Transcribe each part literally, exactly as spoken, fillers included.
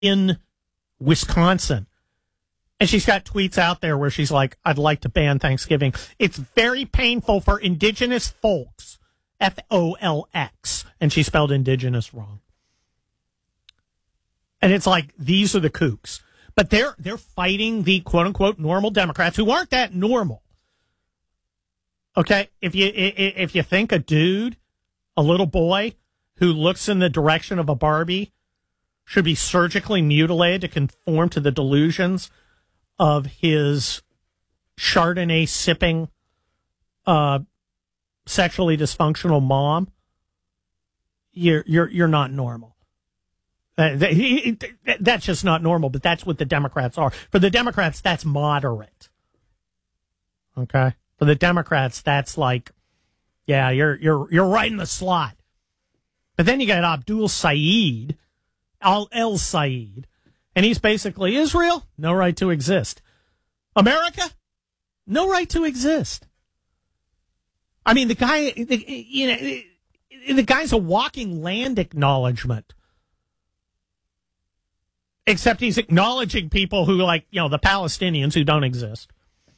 in Wisconsin. And she's got tweets out there where she's like, I'd like to ban Thanksgiving. It's very painful for indigenous folks. F O L X. And she spelled indigenous wrong. And it's like, these are the kooks. But they're they're fighting the quote-unquote normal Democrats who aren't that normal. Okay? If you if you think a dude, a little boy, who looks in the direction of a Barbie should be surgically mutilated to conform to the delusions of his Chardonnay-sipping, uh, sexually dysfunctional mom, you're you're you're not normal. Uh, that, that's just not normal, but that's what the Democrats are. For the Democrats, that's moderate. Okay? For the Democrats, that's like, yeah, you're you're you're right in the slot. But then you got Abdul Saeed, Al El Saeed, and he's basically Israel, no right to exist. America, no right to exist. I mean, the guy, the, you know, the guy's a walking land acknowledgement. Except he's acknowledging people who, like, you know, the Palestinians who don't exist.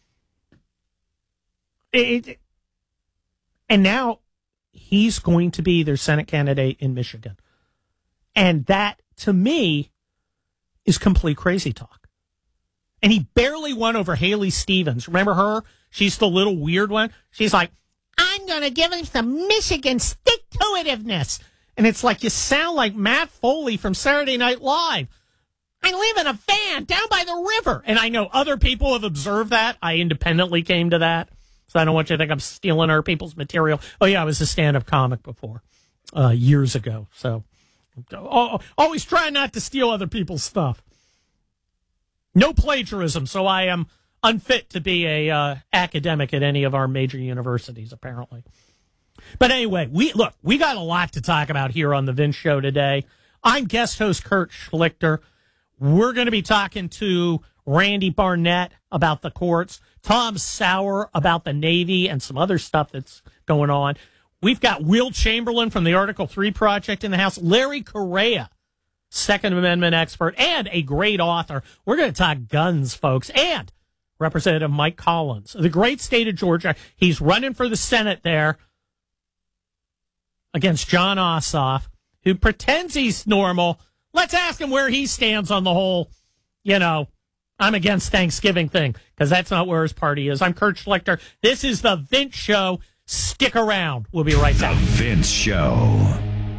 It, it, and now he's going to be their Senate candidate in Michigan. And that, to me, is complete crazy talk. And he barely won over Haley Stevens. Remember her? She's the little weird one. She's like, I'm going to give him some Michigan stick-to-itiveness. And it's like, you sound like Matt Foley from Saturday Night Live. I live in a van down by the river. And I know other people have observed that. I independently came to that. So I don't want you to think I'm stealing other people's material. Oh, yeah, I was a stand-up comic before, uh, years ago. So always try not to steal other people's stuff. No plagiarism, so I am unfit to be a uh, academic at any of our major universities, apparently. But anyway, we look, we got a lot to talk about here on the Vince Show today. I'm guest host Kurt Schlichter. We're going to be talking to Randy Barnett about the courts, Tom Sauer about the Navy and some other stuff that's going on. We've got Will Chamberlain from the Article three Project in the House, Larry Correia, Second Amendment expert, and a great author. We're going to talk guns, folks, and Representative Mike Collins, the great state of Georgia. He's running for the Senate there against Jon Ossoff, who pretends he's normal. Let's ask him where he stands on the whole, you know, I'm against Thanksgiving thing, because that's not where his party is. I'm Kurt Schlichter. This is the Vince Show. Stick around. We'll be right back. The Vince Show.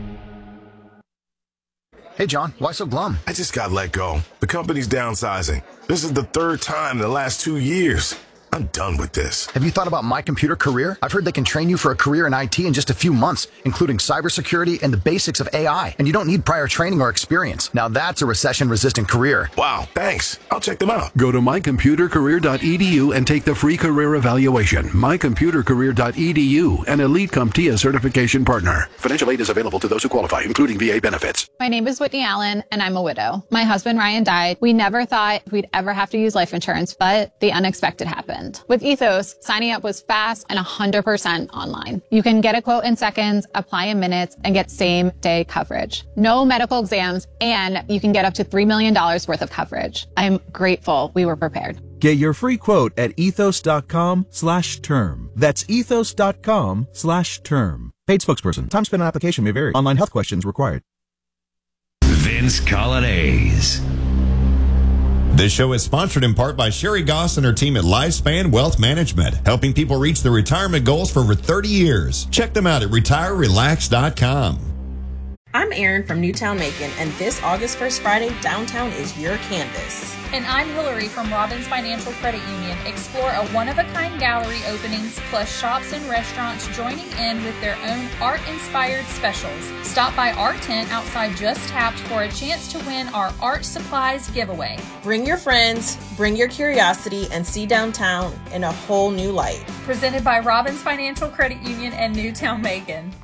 Hey, John, why so glum? I just got let go. The company's downsizing. This is the third time in the last two years. I'm done with this. Have you thought about My Computer Career? I've heard they can train you for a career in I T in just a few months, including cybersecurity and the basics of A I. And you don't need prior training or experience. Now that's a recession-resistant career. Wow, thanks. I'll check them out. Go to my computer career dot e d u and take the free career evaluation. my computer career dot e d u, an Elite CompTIA certification partner. Financial aid is available to those who qualify, including V A benefits. My name is Whitney Allen, and I'm a widow. My husband, Ryan, died. We never thought we'd ever have to use life insurance, but the unexpected happened. With Ethos, signing up was fast and one hundred percent online. You can get a quote in seconds, apply in minutes, and get same-day coverage. No medical exams, and you can get up to three million dollars worth of coverage. I'm grateful we were prepared. Get your free quote at ethos.com slash term. That's ethos.com slash term. Paid spokesperson. Time spent on application may vary. Online health questions required. Vince Colonnese. This show is sponsored in part by Sherry Goss and her team at Lifespan Wealth Management, helping people reach their retirement goals for over thirty years. Check them out at retire relax dot com. I'm Erin from Newtown Macon, and this August first Friday, downtown is your canvas. And I'm Hillary from Robbins Financial Credit Union. Explore a one-of-a-kind gallery openings, plus shops and restaurants joining in with their own art-inspired specials. Stop by our tent outside Just Tapped for a chance to win our art supplies giveaway. Bring your friends, bring your curiosity, and see downtown in a whole new light. Presented by Robbins Financial Credit Union and Newtown Macon.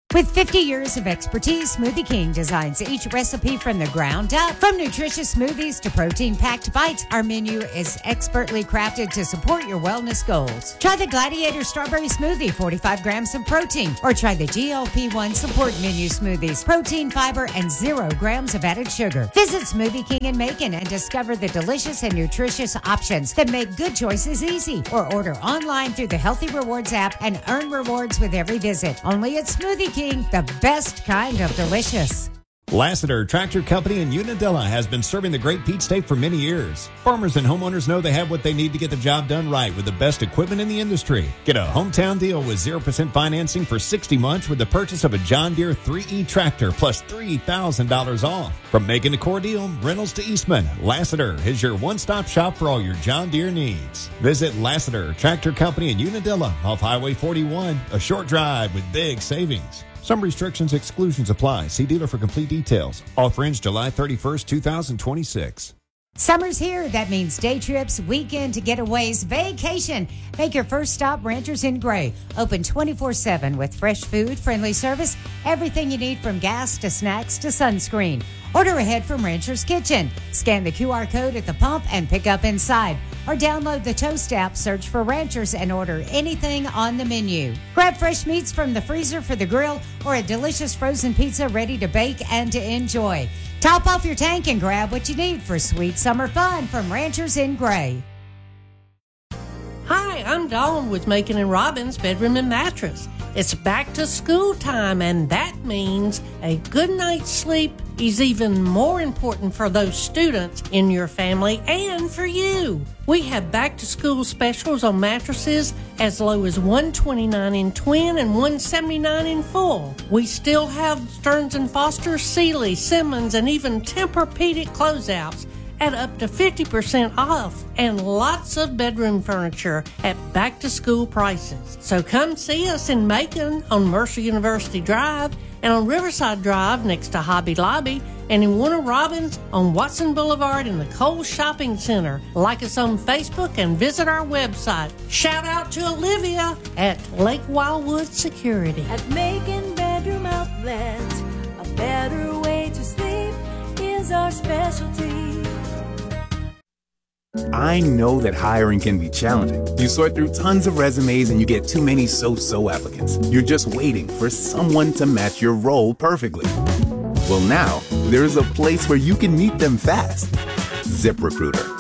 With fifty years of expertise, Smoothie King designs each recipe from the ground up. From nutritious smoothies to protein-packed bites, our menu is expertly crafted to support your wellness goals. Try the Gladiator Strawberry Smoothie, forty-five grams of protein, or try the G L P one Support Menu Smoothies, protein, fiber, and zero grams of added sugar. Visit Smoothie King in Macon and discover the delicious and nutritious options that make good choices easy. Or order online through the Healthy Rewards app and earn rewards with every visit. Only at Smoothie King. The best kind of delicious. Lassiter Tractor Company in Unadilla has been serving the Great Peach State for many years. Farmers and homeowners know they have what they need to get the job done right with the best equipment in the industry. Get a hometown deal with zero percent financing for sixty months with the purchase of a John Deere three E tractor plus three thousand dollars off. From making the core deal, rentals to Eastman, Lassiter is your one-stop shop for all your John Deere needs. Visit Lassiter Tractor Company in Unadilla off Highway forty-one, a short drive with big savings. Some restrictions, exclusions apply. See dealer for complete details. Offer ends July thirty-first, twenty twenty-six. Summer's here. That means day trips, weekend getaways, vacation. Make your first stop Ranchers in Gray. Open twenty-four seven with fresh food, friendly service, everything you need from gas to snacks to sunscreen. Order ahead from Rancher's Kitchen. Scan the Q R code at the pump and pick up inside. Or download the Toast app, search for Ranchers, and order anything on the menu. Grab fresh meats from the freezer for the grill or a delicious frozen pizza ready to bake and to enjoy. Top off your tank and grab what you need for sweet summer fun from Ranchers in Gray. Hi, I'm Dawn with Macon and Robbins Bedroom and Mattress. It's back to school time, and that means a good night's sleep is even more important for those students in your family and for you. We have back to school specials on mattresses as low as one hundred twenty-nine dollars in twin and one hundred seventy-nine dollars in full. We still have Stearns and Foster, Sealy, Simmons, and even Tempur-Pedic closeouts at up to fifty percent off, and lots of bedroom furniture at back-to-school prices. So come see us in Macon on Mercer University Drive and on Riverside Drive next to Hobby Lobby, and in Warner Robins on Watson Boulevard in the Kohl's Shopping Center. Like us on Facebook and visit our website. Shout out to Olivia at Lake Wildwood Security. At Macon Bedroom Outlets, a better way to sleep is our specialty. I know that hiring can be challenging. You sort through tons of resumes and you get too many so-so applicants. You're just waiting for someone to match your role perfectly. Well, now, there's a place where you can meet them fast. ZipRecruiter.